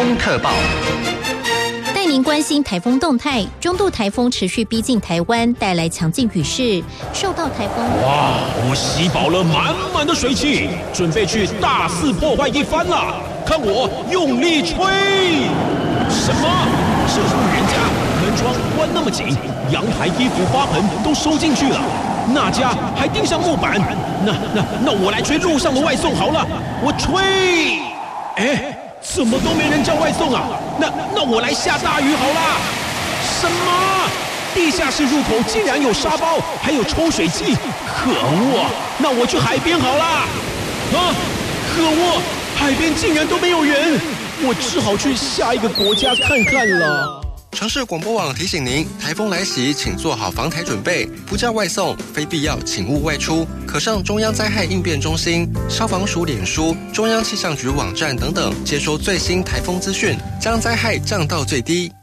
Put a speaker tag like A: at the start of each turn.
A: 风特报，
B: 带您关心台风动态。中度台风持续逼近台湾，带来强劲雨势。受到台风，
C: 哇！我吸饱了满满的水汽，准备去大肆破坏一番了。看我用力吹！什么？这户人家门窗关那么紧，阳台衣服花盆都收进去了，那家还钉上木板。那我来吹路上的外送好了，我吹。哎，怎么都没人叫外送啊？那我来下大雨好啦！什么？地下室入口竟然有沙包，还有抽水器！可恶！那我去海边好啦！啊，可恶！海边竟然都没有人，我只好去下一个国家看看了。
D: 城市广播网提醒您，台风来袭，请做好防台准备，不叫外送，非必要请勿外出。可上中央灾害应变中心、消防署脸书、中央气象局网站等等，接收最新台风资讯，将灾害降到最低。